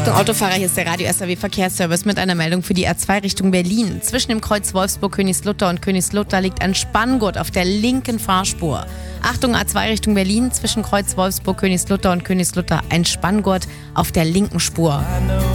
Achtung Autofahrer, hier ist der Radio SAW Verkehrsservice mit einer Meldung für die A2 Richtung Berlin. Zwischen dem Kreuz Wolfsburg-Königslutter und Königslutter liegt ein Spanngurt auf der linken Fahrspur. Achtung A2 Richtung Berlin, zwischen Kreuz Wolfsburg-Königslutter und Königslutter ein Spanngurt auf der linken Spur.